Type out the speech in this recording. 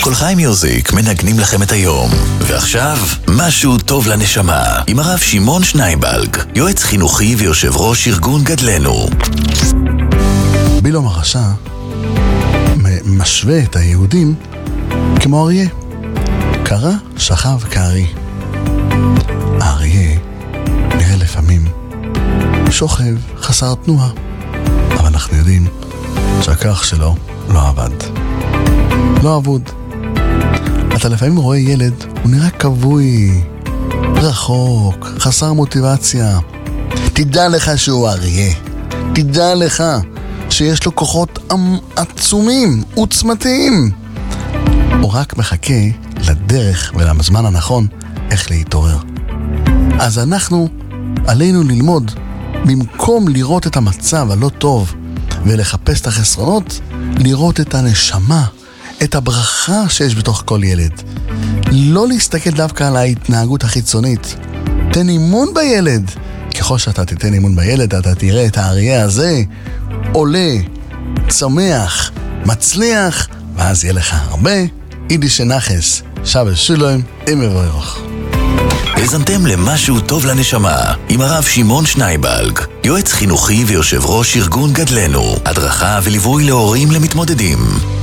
כל חי מיוזיק מנגנים לכם את היום. ועכשיו, משהו טוב לנשמה, עם הרב שמעון שנייבלג, יועץ חינוכי ויושב ראש ארגון גדלנו. בלעם הרשע משווה את היהודים כמו אריה. קרא, שכב כארי. האריה נראה לפעמים שוכב חסר תנועה, אבל אנחנו יודעים שהכוח שלו לא עבד, לא עבוד. אתה לפעמים רואה ילד, הוא נראה כבוי, רחוק, חסר מוטיבציה. תדע לך שהוא אריה, תדע לך שיש לו כוחות עצומים, עוצמתיים. הוא רק מחכה לדרך ולזמן הנכון איך להתעורר. אז עלינו ללמוד, במקום לראות את המצב הלא טוב ולחפש את החסרונות, לראות את הנשמה, את הברכה שיש בתוך כל ילד. לא להסתכל דווקא על ההתנהגות החיצונית. תן אימון בילד. ככל שאתה תיתן אימון בילד, אתה תראה את האריה הזה עולה, צומח, מצליח, ואז יהיה לך הרבה יידיש נחס. שבת שלום, עם מבורך. האזנתם למשהו טוב לנשמה עם הרב שמעון שנייבלג, יועץ חינוכי ויושב ראש ארגון גדלנו, הדרכה וליווי להורים למתמודדים.